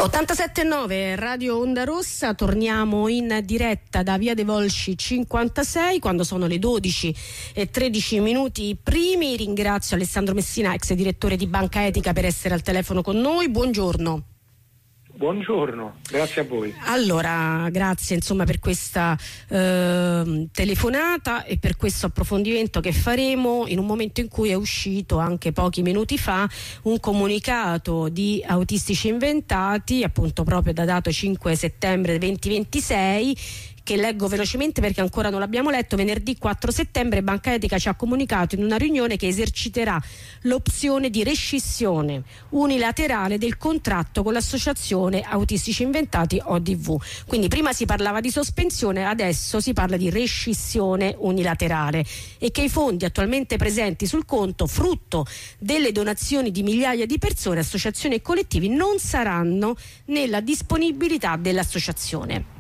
87.9 Radio Onda Rossa, torniamo in diretta da Via dei Volsci 56 quando sono le 12:13 primi. Ringrazio Alessandro Messina, ex direttore di Banca Etica, per essere al telefono con noi. Buongiorno. Buongiorno, grazie a voi. Allora, grazie per questa telefonata e per questo approfondimento che faremo in un momento in cui è uscito anche pochi minuti fa un comunicato di Autistici Inventati, appunto proprio datato 5 settembre 2026, che leggo velocemente perché ancora non l'abbiamo letto. Venerdì 4 settembre Banca Etica ci ha comunicato in una riunione che eserciterà l'opzione di rescissione unilaterale del contratto con l'associazione Autistici Inventati ODV. Quindi prima si parlava di sospensione, adesso si parla di rescissione unilaterale, e che i fondi attualmente presenti sul conto, frutto delle donazioni di migliaia di persone, associazioni e collettivi, non saranno nella disponibilità dell'associazione.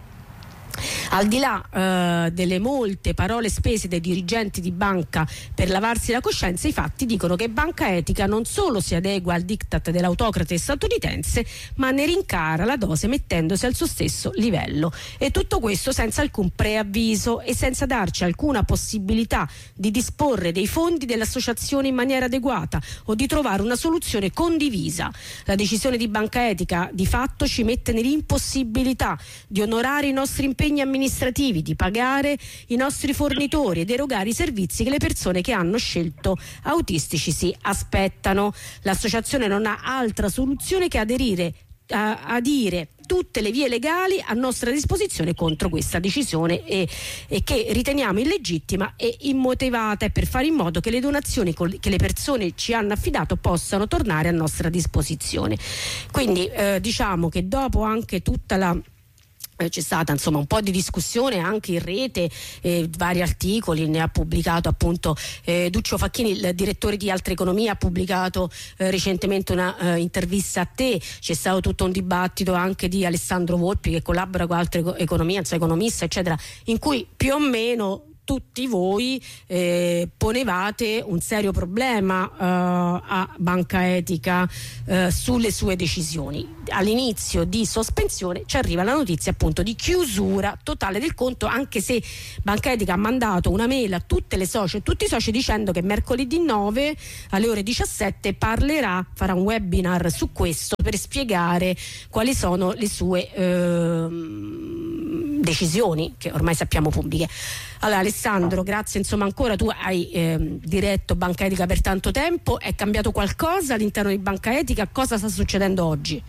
Al di là delle molte parole spese dai dirigenti di banca per lavarsi la coscienza, i fatti dicono che Banca Etica non solo si adegua al diktat dell'autocrate statunitense, ma ne rincara la dose mettendosi al suo stesso livello. E tutto questo senza alcun preavviso e senza darci alcuna possibilità di disporre dei fondi dell'associazione in maniera adeguata o di trovare una soluzione condivisa. La decisione di Banca Etica di fatto ci mette nell'impossibilità di onorare i nostri impegni amministrativi, di pagare i nostri fornitori ed erogare i servizi che le persone che hanno scelto Autistici si aspettano. L'associazione non ha altra soluzione che aderire adire tutte le vie legali a nostra disposizione contro questa decisione e che riteniamo illegittima e immotivata, per fare in modo che le donazioni che le persone ci hanno affidato possano tornare a nostra disposizione. Quindi diciamo che dopo anche tutta la c'è stata un po' di discussione anche in rete, vari articoli ne ha pubblicato appunto Duccio Facchini, il direttore di Altra Economia, ha pubblicato recentemente una intervista a te. C'è stato tutto un dibattito anche di Alessandro Volpi, che collabora con Altra Economia, economista eccetera, in cui più o meno tutti voi ponevate un serio problema a Banca Etica sulle sue decisioni. All'inizio di sospensione ci arriva la notizia appunto di chiusura totale del conto, anche se Banca Etica ha mandato una mail a tutte le socie e tutti i soci dicendo che mercoledì 9 alle ore 17 farà un webinar su questo per spiegare quali sono le sue decisioni, che ormai sappiamo pubbliche. Allora Alessandro, grazie ancora, tu hai diretto Banca Etica per tanto tempo. È cambiato qualcosa all'interno di Banca Etica? Cosa sta succedendo oggi?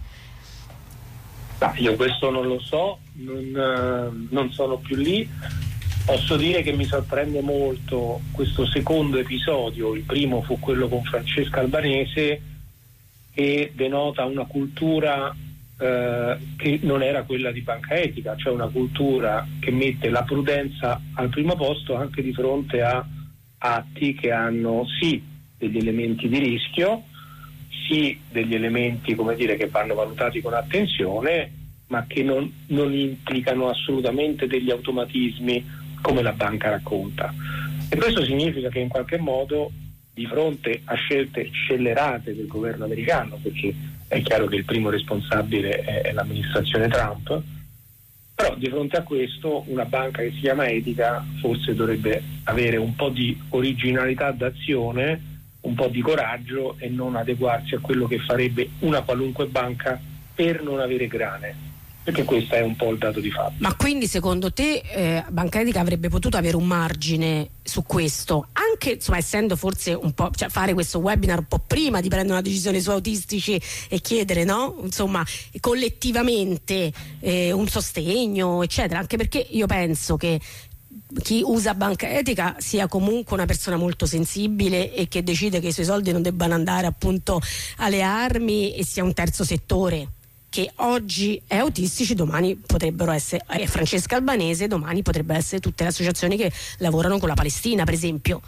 Io questo non lo so, non sono più lì. Posso dire che mi sorprende molto questo secondo episodio. Il primo fu quello con Francesca Albanese, che denota una cultura che non era quella di Banca Etica, cioè una cultura che mette la prudenza al primo posto anche di fronte a atti che hanno sì degli elementi di rischio, sì degli elementi che vanno valutati con attenzione, ma che non implicano assolutamente degli automatismi come la banca racconta. E questo significa che in qualche modo, di fronte a scelte scellerate del governo americano, perché è chiaro che il primo responsabile è l'amministrazione Trump, però di fronte a questo una banca che si chiama Etica forse dovrebbe avere un po' di originalità d'azione, un po' di coraggio e non adeguarsi a quello che farebbe una qualunque banca per non avere grane, perché questo è un po' il dato di fatto. Ma quindi secondo te Banca Etica avrebbe potuto avere un margine su questo, anche essendo forse un po', fare questo webinar un po' prima di prendere una decisione su Autistici e chiedere collettivamente un sostegno eccetera, anche perché io penso che chi usa Banca Etica sia comunque una persona molto sensibile e che decide che i suoi soldi non debbano andare appunto alle armi, e sia un terzo settore che oggi è Autistici, domani potrebbero essere Francesca Albanese, domani potrebbero essere tutte le associazioni che lavorano con la Palestina, per esempio.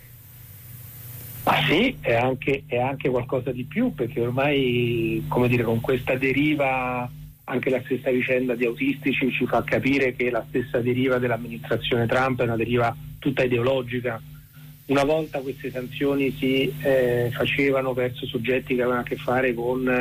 Ma sì, è anche qualcosa di più, perché ormai, con questa deriva, anche la stessa vicenda di Autistici ci fa capire che la stessa deriva dell'amministrazione Trump è una deriva tutta ideologica. Una volta queste sanzioni si facevano verso soggetti che avevano a che fare con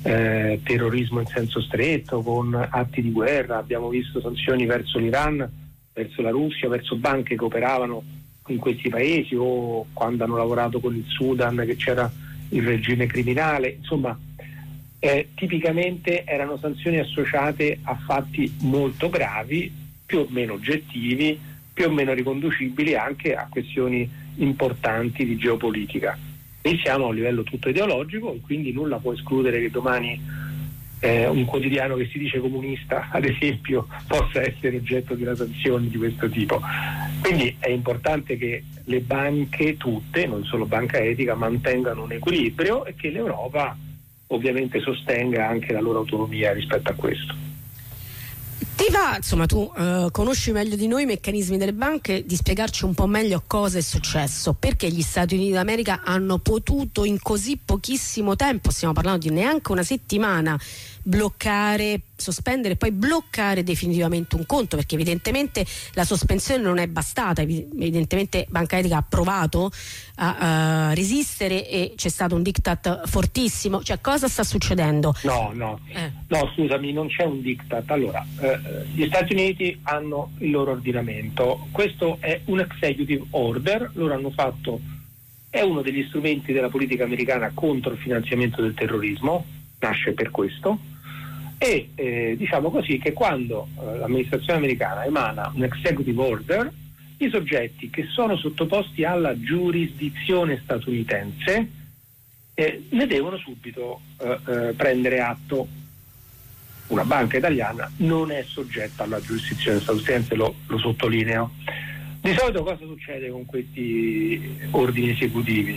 terrorismo in senso stretto, con atti di guerra. Abbiamo visto sanzioni verso l'Iran, verso la Russia, verso banche che operavano in questi paesi, o quando hanno lavorato con il Sudan che c'era il regime criminale. Insomma, tipicamente erano sanzioni associate a fatti molto gravi, più o meno oggettivi, più o meno riconducibili anche a questioni importanti di geopolitica. E siamo a un livello tutto ideologico, e quindi nulla può escludere che domani un quotidiano che si dice comunista, ad esempio, possa essere oggetto di una sanzione di questo tipo. Quindi è importante che le banche tutte, non solo Banca Etica, mantengano un equilibrio, e che l'Europa ovviamente sostenga anche la loro autonomia rispetto a questo. Ti va, insomma, tu conosci meglio di noi i meccanismi delle banche, di spiegarci un po' meglio cosa è successo, perché gli Stati Uniti d'America hanno potuto in così pochissimo tempo, stiamo parlando di neanche una settimana, sospendere e poi bloccare definitivamente un conto, perché evidentemente la sospensione non è bastata. Evidentemente Banca Etica ha provato a resistere e c'è stato un diktat fortissimo. Cioè, cosa sta succedendo? No, scusami, non c'è un diktat. Allora, gli Stati Uniti hanno il loro ordinamento, questo è un executive order, loro hanno fatto, è uno degli strumenti della politica americana contro il finanziamento del terrorismo, nasce per questo. E diciamo così che quando l'amministrazione americana emana un executive order, i soggetti che sono sottoposti alla giurisdizione statunitense ne devono subito prendere atto. Una banca italiana non è soggetta alla giurisdizione statunitense, lo sottolineo. Di solito cosa succede con questi ordini esecutivi?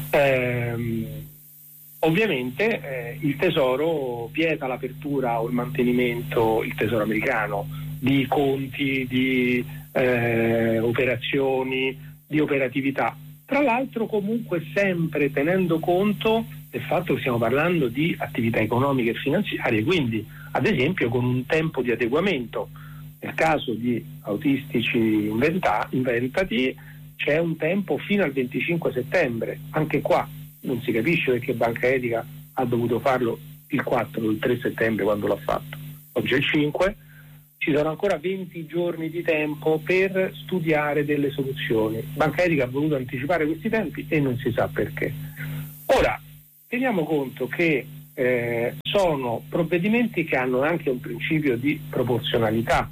Ovviamente il Tesoro vieta l'apertura o il mantenimento, il Tesoro americano, di conti, di operazioni, di operatività. Tra l'altro comunque sempre tenendo conto del fatto che stiamo parlando di attività economiche e finanziarie, quindi ad esempio con un tempo di adeguamento. Nel caso di autistici inventati c'è un tempo fino al 25 settembre, anche qua non si capisce perché Banca Etica ha dovuto farlo il 4 o il 3 settembre quando l'ha fatto. Oggi è il 5, ci sono ancora 20 giorni di tempo per studiare delle soluzioni. Banca Etica ha voluto anticipare questi tempi e non si sa perché. Ora, teniamo conto che sono provvedimenti che hanno anche un principio di proporzionalità.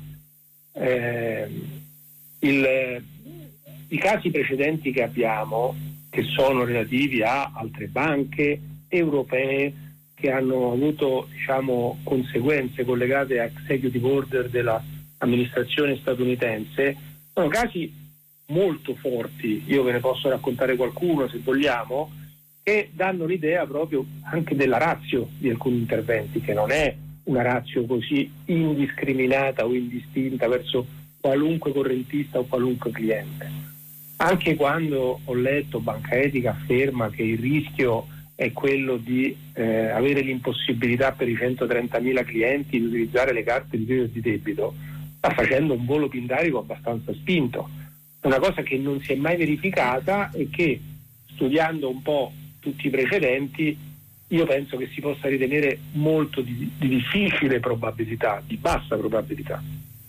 I casi precedenti che abbiamo, che sono relativi a altre banche europee che hanno avuto, diciamo, conseguenze collegate a executive order dell'amministrazione statunitense, sono casi molto forti. Io ve ne posso raccontare qualcuno se vogliamo, che danno l'idea proprio anche della ratio di alcuni interventi, che non è una ratio così indiscriminata o indistinta verso qualunque correntista o qualunque cliente. Anche quando ho letto Banca Etica afferma che il rischio è quello di avere l'impossibilità per i 130.000 clienti di utilizzare le carte di credito e di debito, sta facendo un volo pindarico abbastanza spinto. Una cosa che non si è mai verificata e che, studiando un po' tutti i precedenti, io penso che si possa ritenere molto di difficile probabilità, di bassa probabilità.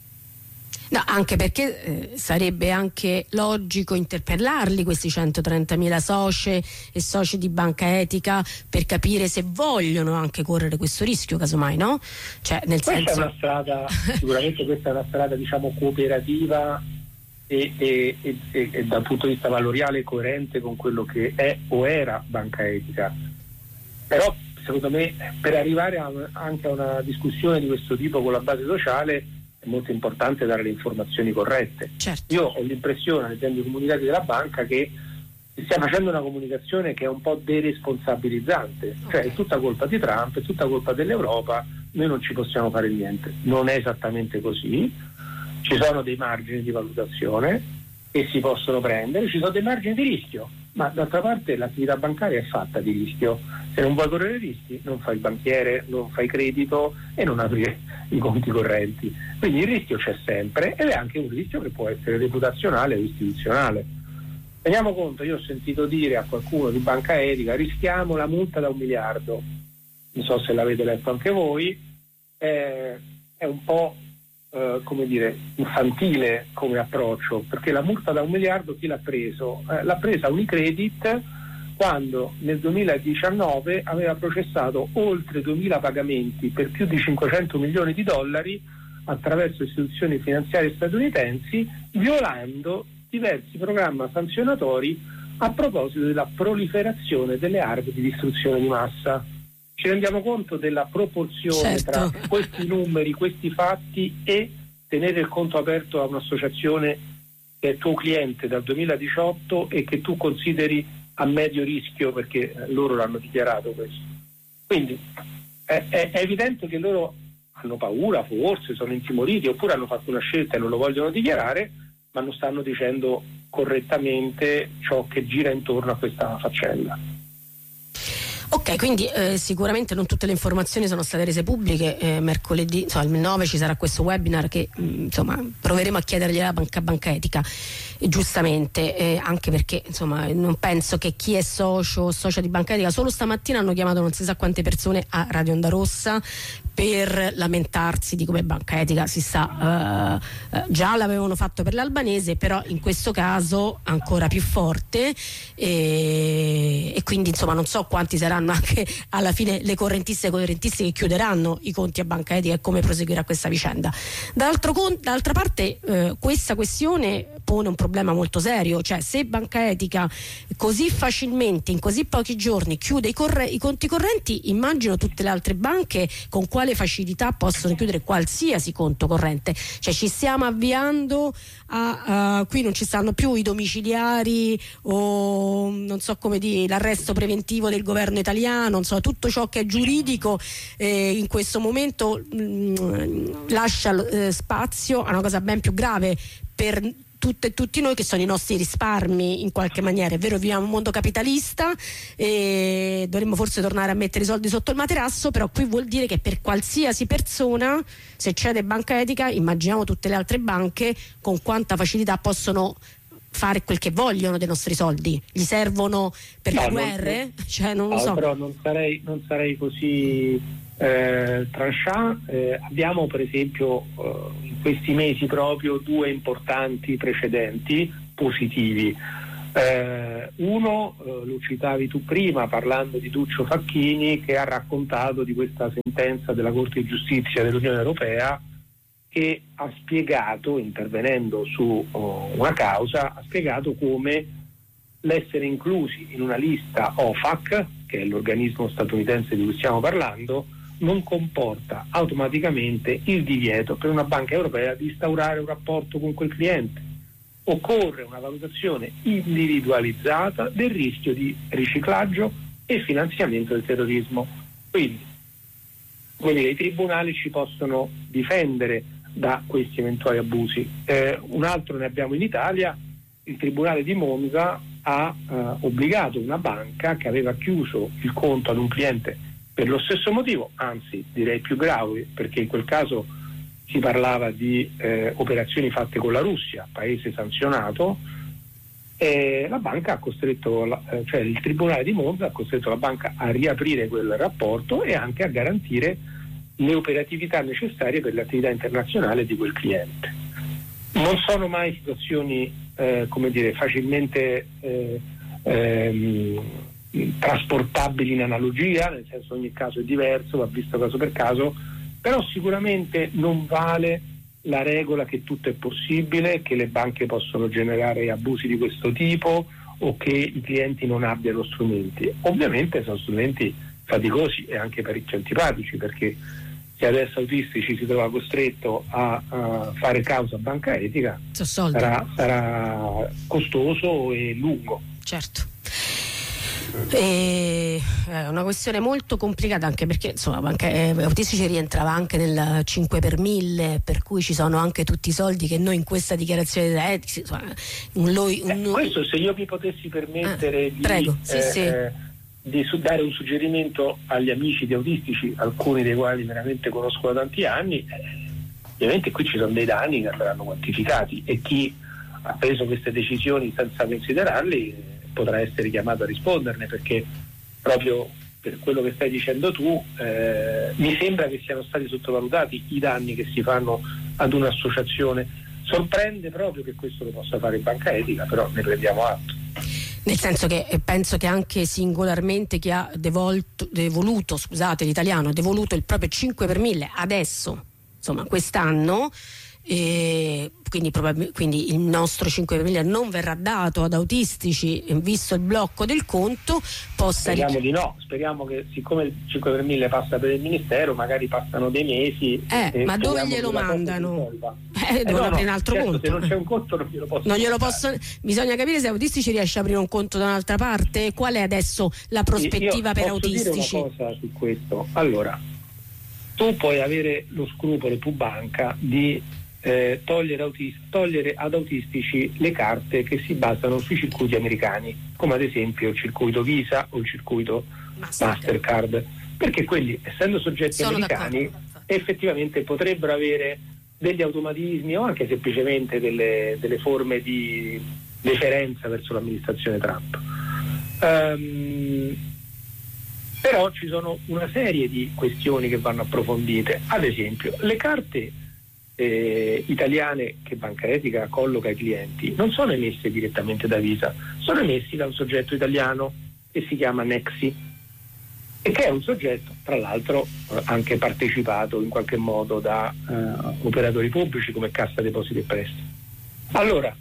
No, anche perché sarebbe anche logico interpellarli questi 130.000 soci e soci di Banca Etica per capire se vogliono anche correre questo rischio, casomai, no? Cioè, nel senso... È una strada, sicuramente questa è una strada, diciamo, cooperativa e dal punto di vista valoriale coerente con quello che è o era Banca Etica. Però secondo me per arrivare anche a una discussione di questo tipo con la base sociale è molto importante dare le informazioni corrette. Certo. Io ho l'impressione, leggendo i comunicati della banca, che si stia facendo una comunicazione che è un po' deresponsabilizzante, cioè è tutta colpa di Trump, è tutta colpa dell'Europa, noi non ci possiamo fare niente. Non è esattamente così, ci sono dei margini di valutazione che si possono prendere, ci sono dei margini di rischio, ma d'altra parte l'attività bancaria è fatta di rischio. Se non vuoi correre rischi, non fai il banchiere, non fai credito e non apri i conti correnti. Quindi il rischio c'è sempre ed è anche un rischio che può essere reputazionale o istituzionale. Teniamo conto, io ho sentito dire a qualcuno di Banca Etica: rischiamo la multa da 1 miliardo. non so se l'avete letto anche voi, è un po' infantile come approccio, perché la multa da 1 miliardo chi l'ha preso? L'ha presa Unicredit quando nel 2019 aveva processato oltre 2000 pagamenti per più di 500 milioni di dollari attraverso istituzioni finanziarie statunitensi, violando diversi programmi sanzionatori a proposito della proliferazione delle armi di distruzione di massa. Ci rendiamo conto della proporzione tra questi numeri, questi fatti, e tenere il conto aperto a un'associazione che è tuo cliente dal 2018 e che tu consideri a medio rischio, perché loro l'hanno dichiarato questo. Quindi è evidente che loro hanno paura, forse sono intimoriti, oppure hanno fatto una scelta e non lo vogliono dichiarare, ma non stanno dicendo correttamente ciò che gira intorno a questa faccenda. Ok, quindi sicuramente non tutte le informazioni sono state rese pubbliche. Mercoledì, il 9 ci sarà questo webinar che proveremo a chiedergli alla Banca Etica, giustamente, anche perché non penso che chi è socia di Banca Etica, solo stamattina hanno chiamato non si sa quante persone a Radio Onda Rossa per lamentarsi di come Banca Etica si sa, già l'avevano fatto per l'Albanese, però in questo caso ancora più forte, e quindi non so quanti saranno anche alla fine le correntiste e correntisti che chiuderanno i conti a Banca Etica e come proseguirà questa vicenda. D'altra parte questa questione pone un problema molto serio, cioè se Banca Etica così facilmente in così pochi giorni chiude i conti correnti, immagino tutte le altre banche con quale facilità possono chiudere qualsiasi conto corrente. Cioè ci stiamo avviando a qui non ci stanno più i domiciliari o non so come dire, l'arresto preventivo del governo italiano, tutto ciò che è giuridico in questo momento lascia spazio a una cosa ben più grave per tutte e tutti noi, che sono i nostri risparmi in qualche maniera. È vero, viviamo un mondo capitalista e dovremmo forse tornare a mettere i soldi sotto il materasso, però qui vuol dire che per qualsiasi persona, se cede Banca Etica, immaginiamo tutte le altre banche con quanta facilità possono fare quel che vogliono dei nostri soldi. Gli servono per le guerre? Non lo so. Però non sarei così tranchant. Abbiamo per esempio in questi mesi proprio 2 importanti precedenti positivi. Uno lo citavi tu prima parlando di Duccio Facchini, che ha raccontato di questa sentenza della Corte di Giustizia dell'Unione Europea, che ha spiegato, intervenendo su una causa, ha spiegato come l'essere inclusi in una lista OFAC, che è l'organismo statunitense di cui stiamo parlando, non comporta automaticamente il divieto per una banca europea di instaurare un rapporto con quel cliente. Occorre una valutazione individualizzata del rischio di riciclaggio e finanziamento del terrorismo. Quindi i tribunali ci possono difendere da questi eventuali abusi. Un altro ne abbiamo in Italia. Il Tribunale di Monza ha obbligato una banca che aveva chiuso il conto ad un cliente per lo stesso motivo, anzi direi più grave, perché in quel caso si parlava di operazioni fatte con la Russia, paese sanzionato. La banca ha costretto, il Tribunale di Monza ha costretto la banca a riaprire quel rapporto e anche a garantire le operatività necessarie per l'attività internazionale di quel cliente. Non sono mai situazioni facilmente trasportabili in analogia, nel senso ogni caso è diverso, va visto caso per caso, però sicuramente non vale la regola che tutto è possibile, che le banche possono generare abusi di questo tipo o che i clienti non abbiano strumenti. Ovviamente sono strumenti faticosi e anche parecchio antipatici, perché se adesso Autistici si trova costretto a fare causa a Banca Etica sarà costoso e lungo. Certo. È una questione molto complicata, anche perché Banca Autistici rientrava anche nel 5 per 1000, per cui ci sono anche tutti i soldi che noi in questa dichiarazione questo, se io mi potessi permettere di dare un suggerimento agli amici di Autistici, alcuni dei quali veramente conosco da tanti anni, ovviamente qui ci sono dei danni che andranno quantificati e chi ha preso queste decisioni senza considerarli potrà essere chiamato a risponderne, perché proprio per quello che stai dicendo tu, mi sembra che siano stati sottovalutati i danni che si fanno ad un'associazione. Sorprende proprio che questo lo possa fare Banca Etica, però ne prendiamo atto. Nel senso che penso che anche singolarmente chi ha devoluto l'italiano ha devoluto il proprio 5 per 1000 adesso, insomma quest'anno, quindi il nostro 5 per 1000 non verrà dato ad autistici, visto il blocco del conto, possa... Speriamo di no, speriamo che siccome il 5 per 1000 passa per il Ministero, magari passano dei mesi. Ma dove glielo mandano? Devono aprire un altro conto. Se non c'è un conto non glielo posso. Bisogna capire se autistici riesce a aprire un conto da un'altra parte. Qual è adesso la prospettiva per autistici? Dire una cosa su questo. Allora, tu puoi avere lo scrupolo, tu banca, di togliere ad autistici le carte che si basano sui circuiti americani, come ad esempio il circuito Visa o il circuito Mastercard, perché quelli, essendo soggetti americani, effettivamente potrebbero avere degli automatismi o anche semplicemente delle forme di deferenza verso l'amministrazione Trump. Però ci sono una serie di questioni che vanno approfondite. Ad esempio, le carte italiane che Banca Etica colloca ai clienti non sono emesse direttamente da Visa, sono emessi da un soggetto italiano che si chiama Nexi, e che è un soggetto tra l'altro anche partecipato in qualche modo da operatori pubblici come Cassa Depositi e Prestiti. Allora,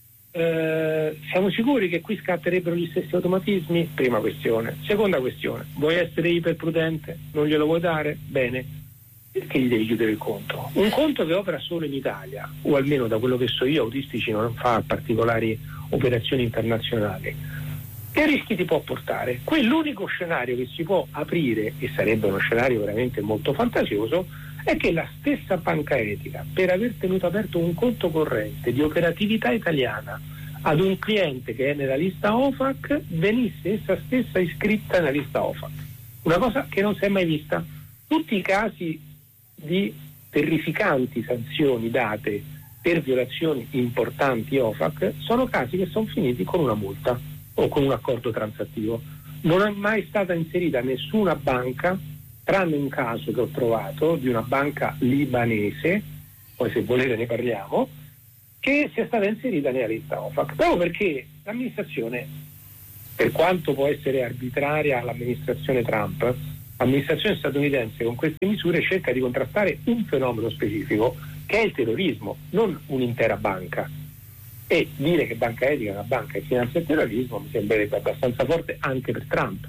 siamo sicuri che qui scatterebbero gli stessi automatismi? Prima questione. Seconda questione, vuoi essere iperprudente? Non glielo vuoi dare? Bene, perché gli devi chiudere il conto? Un conto che opera solo in Italia, o almeno da quello che so io, autistici non fa particolari operazioni internazionali. Che rischi ti può portare? Qui l'unico scenario che si può aprire, e sarebbe uno scenario veramente molto fantasioso, è che la stessa Banca Etica, per aver tenuto aperto un conto corrente di operatività italiana ad un cliente che è nella lista OFAC, venisse essa stessa iscritta nella lista OFAC. Una cosa che non si è mai vista. Tutti i casi di terrificanti sanzioni date per violazioni importanti OFAC sono casi che sono finiti con una multa o con un accordo transattivo. Non è mai stata inserita nessuna banca, tranne un caso che ho trovato di una banca libanese, poi se volete ne parliamo, che sia stata inserita nella lista OFAC, proprio perché l'amministrazione, per quanto può essere arbitraria l'amministrazione Trump, l'amministrazione statunitense con queste misure cerca di contrastare un fenomeno specifico che è il terrorismo, non un'intera banca. E dire che Banca Etica è una banca che finanzia il terrorismo mi sembrerebbe abbastanza forte anche per Trump.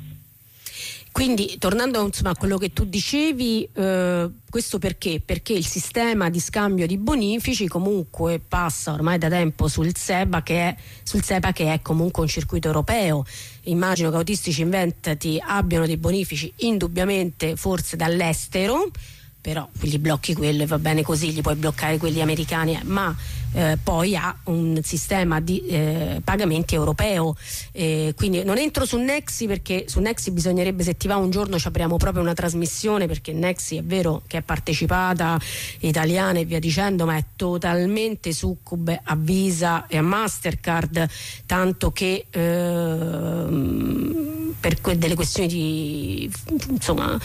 Quindi, tornando insomma a quello che tu dicevi, questo perché? Perché il sistema di scambio di bonifici comunque passa ormai da tempo sul SEPA che è comunque un circuito europeo. Immagino che autistici inventati abbiano dei bonifici indubbiamente forse dall'estero, però gli blocchi quello e va bene così, gli puoi bloccare quelli americani, ma poi ha un sistema di pagamenti europeo, quindi non entro su Nexi, perché su Nexi bisognerebbe, se ti va un giorno ci apriamo proprio una trasmissione, perché Nexi è vero che è partecipata italiana e via dicendo, ma è totalmente succube a Visa e a Mastercard, tanto che per delle questioni di insomma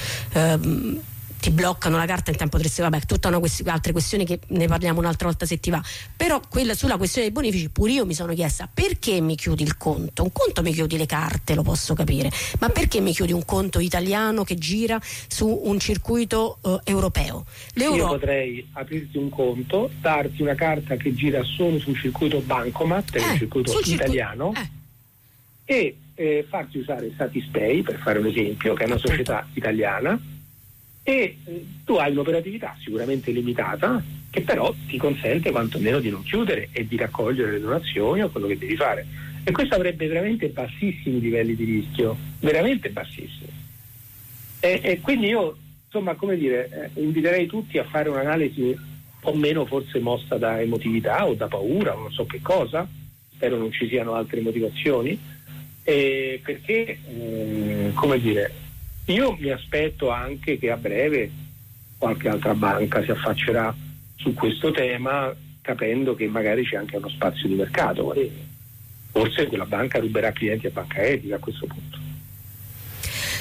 ti bloccano la carta in tempo potresti, vabbè, tutta altre questioni che ne parliamo un'altra volta se ti va. Però quella sulla questione dei bonifici pure io mi sono chiesta: perché mi chiudi il conto? Un conto mi chiudi le carte, lo posso capire, ma perché mi chiudi un conto italiano che gira su un circuito europeo? Io potrei aprirti un conto, darti una carta che gira solo sul circuito Bancomat, il circuito italiano, e farti usare Satispay, per fare un esempio, che è una società italiana, e tu hai un'operatività sicuramente limitata, che però ti consente quantomeno di non chiudere e di raccogliere le donazioni o quello che devi fare, e questo avrebbe veramente bassissimi livelli di rischio, veramente bassissimi, e quindi io insomma, come dire, inviterei tutti a fare un'analisi o meno forse mossa da emotività o da paura o non so che cosa, spero non ci siano altre motivazioni, perché come dire, io mi aspetto anche che a breve qualche altra banca si affaccerà su questo tema, capendo che magari c'è anche uno spazio di mercato. Forse quella banca ruberà clienti a Banca Etica a questo punto.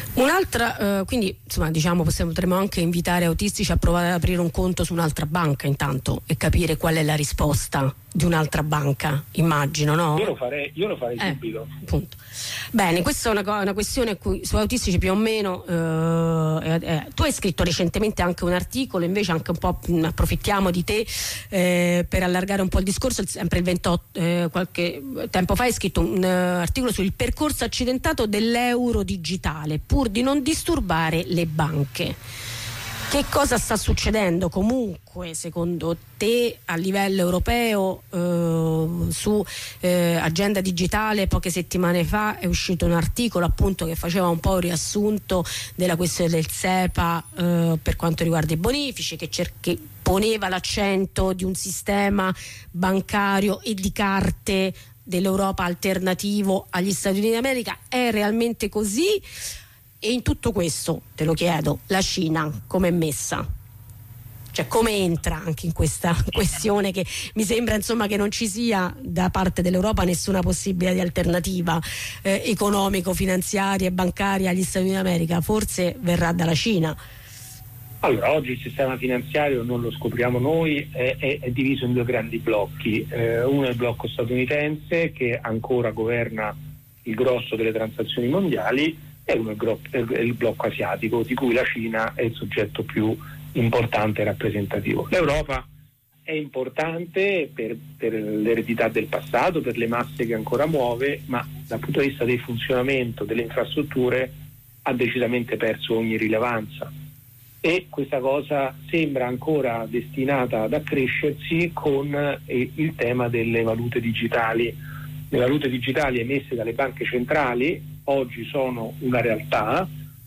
Un'altra, quindi insomma diciamo potremmo anche invitare autistici a provare ad aprire un conto su un'altra banca intanto e capire qual è la risposta di un'altra banca, immagino, no? Io lo farei subito. Appunto. Bene, questa è una questione a cui su autistici più o meno tu hai scritto recentemente anche un articolo, invece anche un po' approfittiamo di te per allargare un po' il discorso. Sempre il 28 qualche tempo fa hai scritto un articolo sul percorso accidentato dell'euro digitale pur di non disturbare le banche. Che cosa sta succedendo comunque secondo te a livello europeo su agenda digitale? Poche settimane fa è uscito un articolo appunto che faceva un po' un riassunto della questione del SEPA per quanto riguarda i bonifici, che poneva l'accento di un sistema bancario e di carte dell'Europa alternativo agli Stati Uniti d'America. È realmente così? E in tutto questo, te lo chiedo, la Cina come è messa? Cioè come entra anche in questa questione, che mi sembra insomma che non ci sia da parte dell'Europa nessuna possibilità di alternativa economico-finanziaria e bancaria agli Stati Uniti d'America, forse verrà dalla Cina. Allora, oggi il sistema finanziario, non lo scopriamo noi, è diviso in due grandi blocchi. Uno è il blocco statunitense, che ancora governa il grosso delle transazioni mondiali, e uno è il blocco asiatico, di cui la Cina è il soggetto più importante e rappresentativo. L'Europa è importante per l'eredità del passato, per le masse che ancora muove, ma dal punto di vista del funzionamento delle infrastrutture ha decisamente perso ogni rilevanza, e questa cosa sembra ancora destinata ad accrescersi con il tema delle valute digitali. Le valute digitali emesse dalle banche centrali oggi sono una realtà,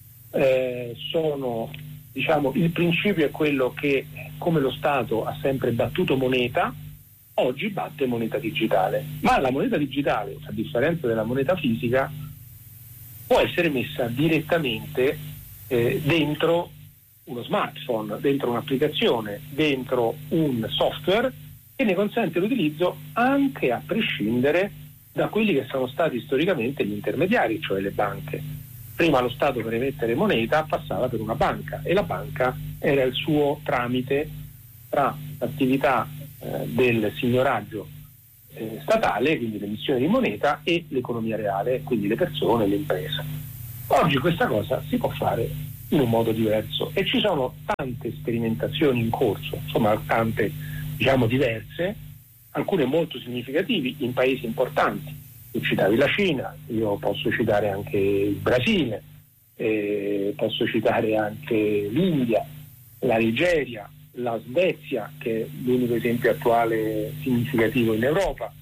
il principio è quello che, come lo Stato ha sempre battuto moneta, oggi batte moneta digitale, ma la moneta digitale, a differenza della moneta fisica, può essere messa direttamente dentro uno smartphone, dentro un'applicazione, dentro un software, che ne consente l'utilizzo anche a prescindere da quelli che sono stati storicamente gli intermediari, cioè le banche. Prima lo Stato, per emettere moneta, passava per una banca, e la banca era il suo tramite tra l'attività del signoraggio statale, quindi l'emissione di moneta, e l'economia reale, quindi le persone e le imprese. Oggi questa cosa si può fare in un modo diverso, e ci sono tante sperimentazioni in corso, insomma tante diverse, alcune molto significativi in paesi importanti. Tu citavi la Cina, io posso citare anche il Brasile, posso citare anche l'India, la Nigeria, la Svezia, che è l'unico esempio attuale significativo in Europa,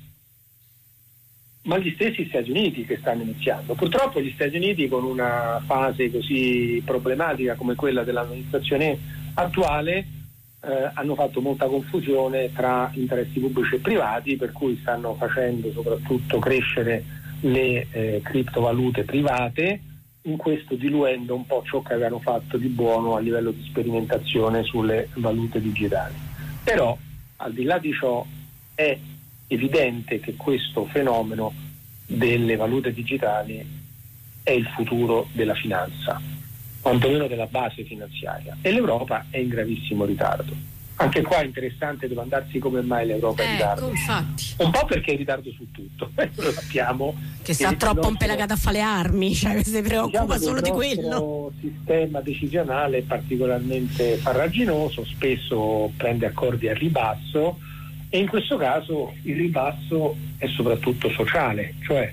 ma gli stessi Stati Uniti che stanno iniziando. Purtroppo gli Stati Uniti, con una fase così problematica come quella dell'amministrazione attuale, hanno fatto molta confusione tra interessi pubblici e privati, per cui stanno facendo soprattutto crescere le criptovalute private, in questo diluendo un po' ciò che avevano fatto di buono a livello di sperimentazione sulle valute digitali. Però al di là di ciò è evidente che questo fenomeno delle valute digitali è il futuro della finanza, quantomeno della base finanziaria, e l'Europa è in gravissimo ritardo. Anche qua è interessante domandarsi come mai l'Europa è in ritardo. Infatti. Un po' perché è in ritardo su tutto, lo sappiamo. Che sta troppo impelagata a fare le armi, cioè si preoccupa solo di quello. Il sistema decisionale è particolarmente farraginoso, spesso prende accordi al ribasso, e in questo caso il ribasso è soprattutto sociale, cioè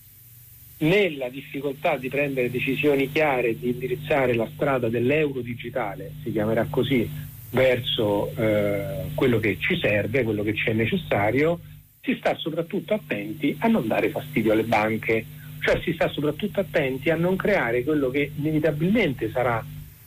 nella difficoltà di prendere decisioni chiare, di indirizzare la strada dell'euro digitale, si chiamerà così, verso quello che ci serve, quello che ci è necessario, si sta soprattutto attenti a non dare fastidio alle banche, cioè si sta soprattutto attenti a non creare quello che inevitabilmente sarà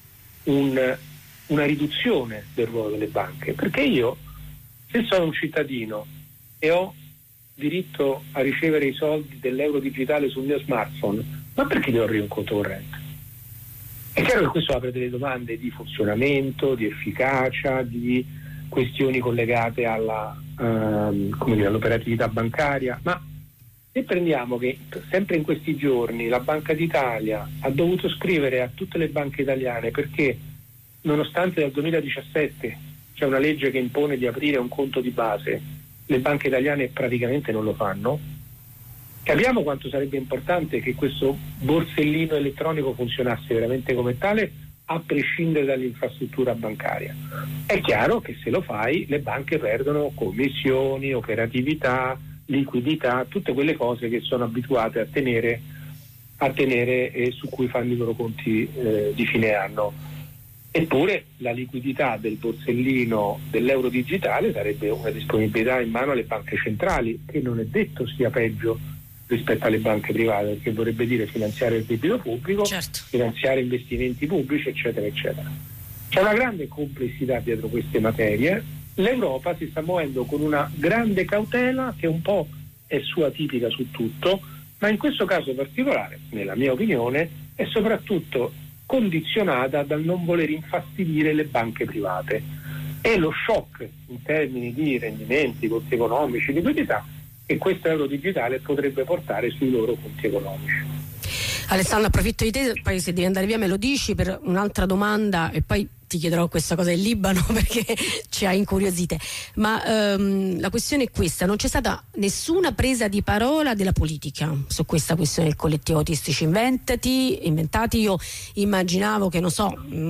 una riduzione del ruolo delle banche, perché io, se sono un cittadino e ho diritto a ricevere i soldi dell'euro digitale sul mio smartphone, ma perché devo aprire un conto corrente? È chiaro che questo apre delle domande di funzionamento, di efficacia, di questioni collegate all'operatività bancaria, ma se prendiamo che sempre in questi giorni la Banca d'Italia ha dovuto scrivere a tutte le banche italiane perché nonostante dal 2017 c'è una legge che impone di aprire un conto di base, le banche italiane praticamente non lo fanno, capiamo quanto sarebbe importante che questo borsellino elettronico funzionasse veramente come tale, a prescindere dall'infrastruttura bancaria. È chiaro che se lo fai le banche perdono commissioni, operatività, liquidità, tutte quelle cose che sono abituate a tenere e su cui fanno i loro conti di fine anno. Eppure la liquidità del borsellino dell'euro digitale sarebbe una disponibilità in mano alle banche centrali, che non è detto sia peggio rispetto alle banche private, perché vorrebbe dire finanziare il debito pubblico, certo, finanziare investimenti pubblici, eccetera, eccetera. C'è una grande complessità dietro queste materie. L'Europa si sta muovendo con una grande cautela che un po' è sua tipica su tutto, ma in questo caso particolare, nella mia opinione, è soprattutto condizionata dal non voler infastidire le banche private. E lo shock in termini di rendimenti, costi economici, liquidità, che questo euro digitale potrebbe portare sui loro conti economici. Alessandro, approfitto di te, poi se devi andare via me lo dici, per un'altra domanda e poi ti chiederò questa cosa del Libano perché ci ha incuriosite, ma la questione è questa: non c'è stata nessuna presa di parola della politica su questa questione del collettivo Autistici Inventati. Io immaginavo che, non so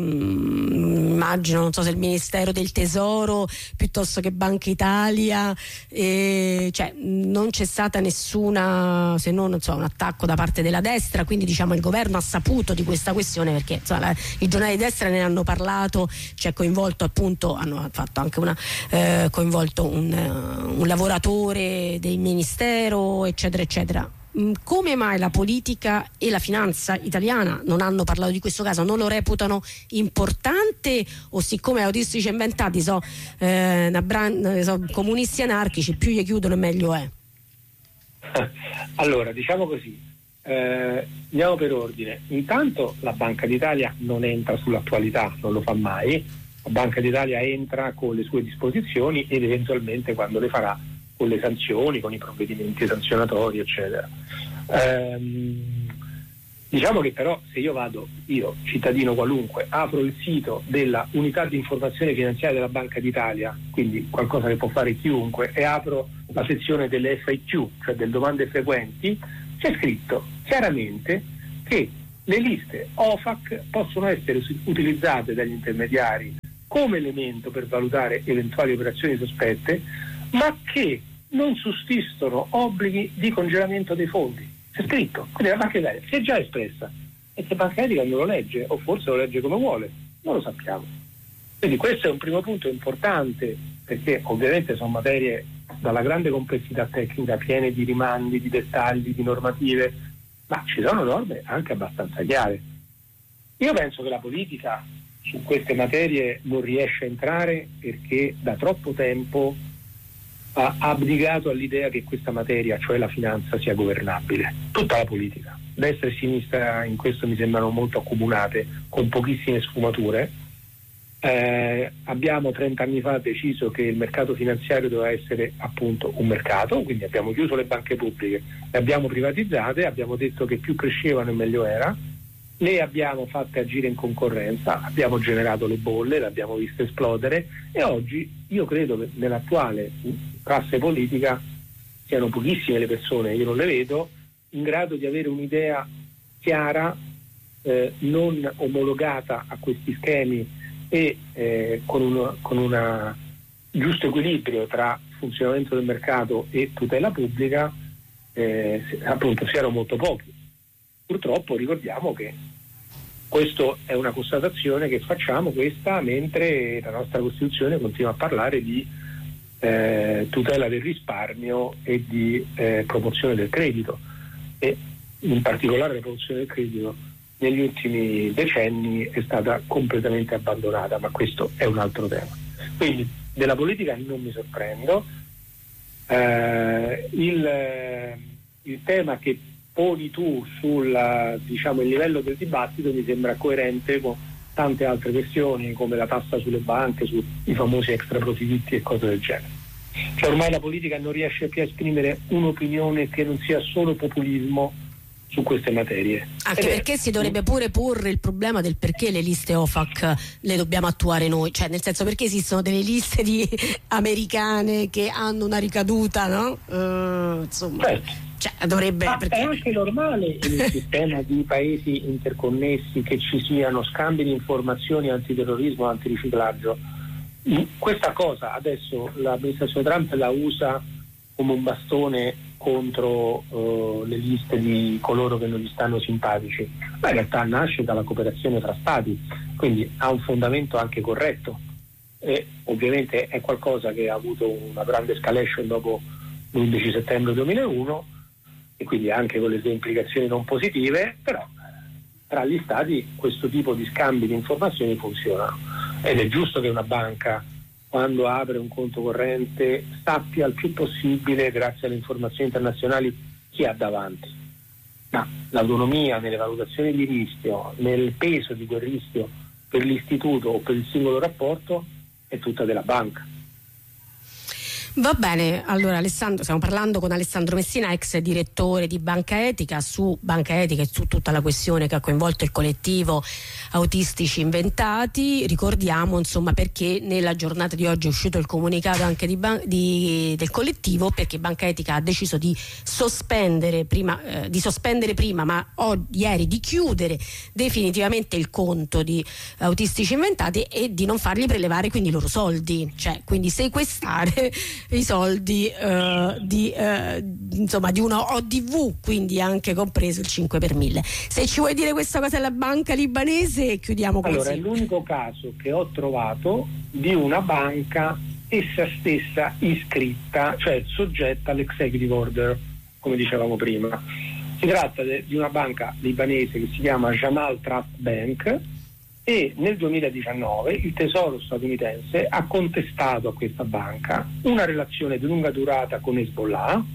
se il Ministero del Tesoro piuttosto che Banca Italia, cioè non c'è stata nessuna, se non un attacco da parte della destra, quindi diciamo il governo ha saputo di questa questione perché i giornali di destra ne hanno parlato, c'è coinvolto appunto, hanno fatto anche coinvolto un lavoratore del ministero, eccetera eccetera. Come mai la politica e la finanza italiana non hanno parlato di questo caso? Non lo reputano importante, o siccome Autistici Inventati comunisti anarchici, più gli chiudono e meglio è? Allora, diciamo così, andiamo per ordine. Intanto la Banca d'Italia non entra sull'attualità, non lo fa mai. La Banca d'Italia entra con le sue disposizioni ed eventualmente, quando le farà, con le sanzioni, con i provvedimenti sanzionatori, eccetera. Diciamo che però se io cittadino qualunque, apro il sito della Unità di Informazione Finanziaria della Banca d'Italia, quindi qualcosa che può fare chiunque, e apro la sezione delle FAQ, cioè delle domande frequenti, c'è scritto chiaramente che le liste OFAC possono essere utilizzate dagli intermediari come elemento per valutare eventuali operazioni sospette, ma che non sussistono obblighi di congelamento dei fondi. C'è scritto, quindi la Banca d'Italia si è già espressa, e se Banca d'Italia non lo legge, o forse lo legge come vuole, non lo sappiamo. Quindi questo è un primo punto importante, perché ovviamente sono materie dalla grande complessità tecnica, piene di rimandi, di dettagli, di normative, ma ci sono norme anche abbastanza chiare. Io penso che la politica su queste materie non riesce a entrare perché da troppo tempo ha abdicato all'idea che questa materia, cioè la finanza, sia governabile. Tutta la politica, destra e sinistra, in questo mi sembrano molto accomunate, con pochissime sfumature. Abbiamo 30 anni fa deciso che il mercato finanziario doveva essere appunto un mercato, quindi abbiamo chiuso le banche pubbliche, le abbiamo privatizzate, abbiamo detto che più crescevano e meglio era, le abbiamo fatte agire in concorrenza, abbiamo generato le bolle, le abbiamo viste esplodere, e oggi io credo che nell'attuale classe politica siano pochissime le persone, io non le vedo, in grado di avere un'idea chiara, non omologata a questi schemi, e con un giusto equilibrio tra funzionamento del mercato e tutela pubblica, appunto siano molto pochi. Purtroppo ricordiamo che questa è una constatazione che facciamo, questa, mentre la nostra Costituzione continua a parlare di tutela del risparmio e di promozione del credito, e in particolare la promozione del credito negli ultimi decenni è stata completamente abbandonata, ma questo è un altro tema. Quindi della politica non mi sorprendo. Il tema che poni tu sul il livello del dibattito mi sembra coerente con tante altre questioni, come la tassa sulle banche, sui famosi extra profitti e cose del genere. Cioè ormai la politica non riesce più a esprimere un'opinione che non sia solo populismo su queste materie. Anche perché si dovrebbe pure porre il problema del perché le liste OFAC le dobbiamo attuare noi, cioè nel senso, perché esistono delle liste americane che hanno una ricaduta, no? Insomma, certo. Cioè, dovrebbe, perché... È anche normale in un sistema di paesi interconnessi che ci siano scambi di informazioni, antiterrorismo, antiriciclaggio. Questa cosa adesso l'amministrazione Trump la usa come un bastone contro le liste di coloro che non gli stanno simpatici, ma in realtà nasce dalla cooperazione tra stati, quindi ha un fondamento anche corretto, e ovviamente è qualcosa che ha avuto una grande escalation dopo l'11 settembre 2001 e quindi anche con le sue implicazioni non positive, però tra gli stati questo tipo di scambi di informazioni funzionano ed è giusto che una banca, quando apre un conto corrente, sappia il più possibile, grazie alle informazioni internazionali, chi ha davanti. Ma l'autonomia nelle valutazioni di rischio, nel peso di quel rischio per l'istituto o per il singolo rapporto è tutta della banca. Va bene, allora Alessandro, stiamo parlando con Alessandro Messina, ex direttore di Banca Etica, su Banca Etica e su tutta la questione che ha coinvolto il collettivo Autistici Inventati. Ricordiamo insomma perché nella giornata di oggi è uscito il comunicato anche del collettivo, perché Banca Etica ha deciso di sospendere prima, ma ieri di chiudere definitivamente il conto di Autistici Inventati e di non fargli prelevare quindi i loro soldi, cioè quindi sequestrare i soldi di una ODV, quindi anche compreso il 5 per 1000. Se ci vuoi dire questa cosa della banca libanese, chiudiamo così. Allora, è l'unico caso che ho trovato di una banca essa stessa iscritta, cioè soggetta all'executive order, come dicevamo prima. Si tratta di una banca libanese che si chiama Jamal Trust Bank, e nel 2019 il Tesoro statunitense ha contestato a questa banca una relazione di lunga durata con Hezbollah,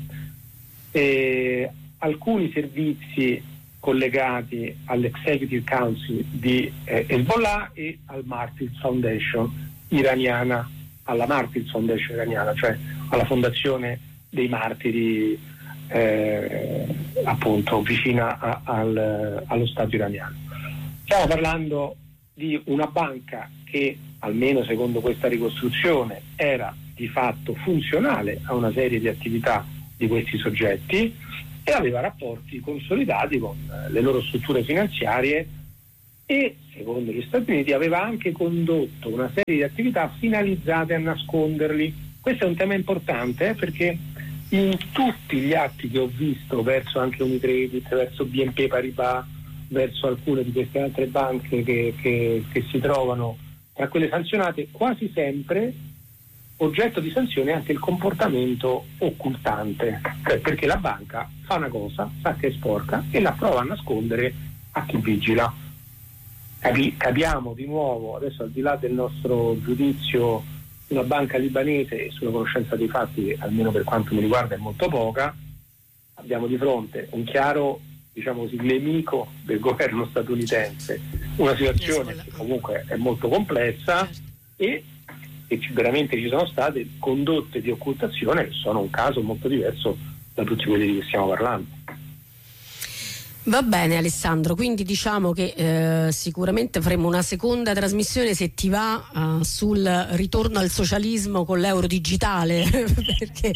alcuni servizi collegati all'Executive Council di Hezbollah e al Martyrs Foundation iraniana, cioè alla fondazione dei martiri appunto vicina allo Stato iraniano. Stiamo parlando di una banca che, almeno secondo questa ricostruzione, era di fatto funzionale a una serie di attività di questi soggetti e aveva rapporti consolidati con le loro strutture finanziarie e, secondo gli Stati Uniti, aveva anche condotto una serie di attività finalizzate a nasconderli. Questo è un tema importante perché in tutti gli atti che ho visto verso anche Unicredit, verso BNP Paribas, verso alcune di queste altre banche che si trovano tra quelle sanzionate, quasi sempre oggetto di sanzione anche il comportamento occultante, perché la banca fa una cosa, sa che è sporca e la prova a nascondere a chi vigila. Capiamo di nuovo, adesso al di là del nostro giudizio sulla banca libanese e sulla conoscenza dei fatti, che almeno per quanto mi riguarda è molto poca, abbiamo di fronte un chiaro, diciamo così, nemico del governo statunitense, una situazione che comunque è molto complessa e veramente ci sono state condotte di occultazione che sono un caso molto diverso da tutti quelli di cui stiamo parlando. Va bene Alessandro, quindi diciamo che sicuramente faremo una seconda trasmissione, se ti va, sul ritorno al socialismo con l'euro digitale perché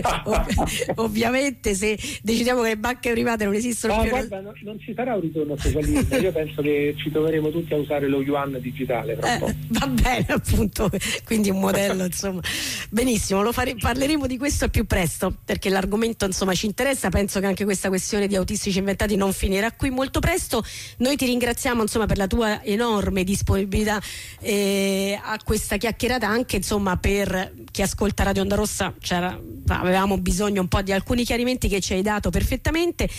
ovviamente se decidiamo che le banche private non esistono più, guarda, non ci sarà un ritorno al socialismo. Io penso che ci troveremo tutti a usare lo yuan digitale fra un po'. Va bene, appunto, quindi un modello insomma. Benissimo, parleremo di questo più presto perché l'argomento insomma ci interessa. Penso che anche questa questione di Autistici Inventati non finirà qui molto presto. Noi ti ringraziamo insomma per la tua enorme disponibilità a questa chiacchierata, anche insomma per chi ascolta Radio Onda Rossa avevamo bisogno un po' di alcuni chiarimenti che ci hai dato perfettamente.